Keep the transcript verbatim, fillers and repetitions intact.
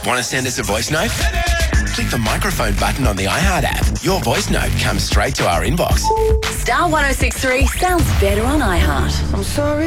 Want to send us a voice note? Click the microphone button on the iHeart app. Your voice note comes straight to our inbox. Star one oh six three sounds better on iHeart. I'm sorry.